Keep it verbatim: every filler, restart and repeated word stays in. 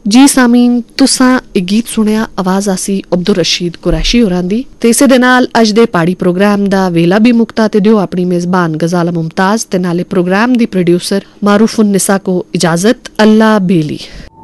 जी सामीन, तुसां एक गीत सुनिया आवाज आसी अब्दुल रशीद कुरैशी होरां दी ते इसे दे नाल अज दे पहाड़ी प्रोग्राम दा वेला भी मुक्ता ते दियो अपनी मेजबान गजाला मुमताज ते नाले प्रोग्राम दी प्रोड्यूसर मारूफुन निसा को इजाजत। अल्लाह बेली।